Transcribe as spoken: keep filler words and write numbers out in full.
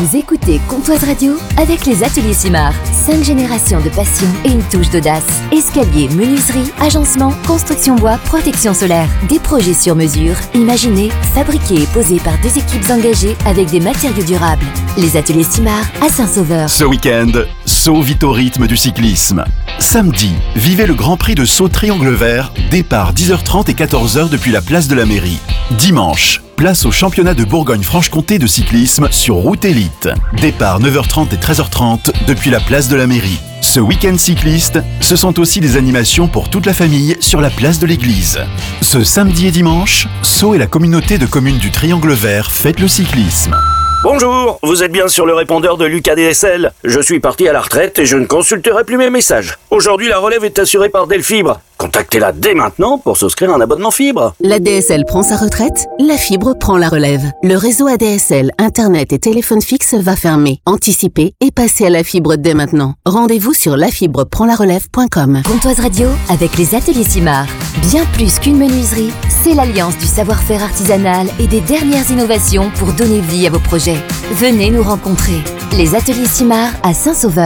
Vous écoutez Comtoise Radio avec les ateliers Simard. Cinq générations de passion et une touche d'audace. Escalier, menuiserie, agencement, construction bois, protection solaire. Des projets sur mesure, imaginés, fabriqués et posés par des équipes engagées avec des matériaux durables. Les ateliers Simard à Saint-Sauveur. Ce week-end, Sceaux vit au rythme du cyclisme. Samedi, vivez le Grand Prix de Sceaux Triangle Vert, départ dix heures trente et quatorze heures depuis la place de la mairie. Dimanche, place au championnat de Bourgogne-Franche-Comté de cyclisme sur route élite. Départ neuf heures trente et treize heures trente depuis la place de la mairie. Ce week-end cycliste, ce sont aussi des animations pour toute la famille sur la place de l'église. Ce samedi et dimanche, Sceaux et la communauté de communes du Triangle Vert fêtent le cyclisme. Bonjour, vous êtes bien sur le répondeur de Lucas D S L. Je suis parti à la retraite et je ne consulterai plus mes messages. Aujourd'hui, la relève est assurée par Delfibre. Contactez-la dès maintenant pour souscrire un abonnement fibre. La D S L prend sa retraite, la fibre prend la relève. Le réseau A D S L, Internet et téléphone fixe va fermer. Anticipez et passez à la fibre dès maintenant. Rendez-vous sur la fibre prend la relève point com. Comtoise Radio avec les ateliers Simard. Bien plus qu'une menuiserie, c'est l'alliance du savoir-faire artisanal et des dernières innovations pour donner vie à vos projets. Venez nous rencontrer. Les ateliers Simard à Saint-Sauveur.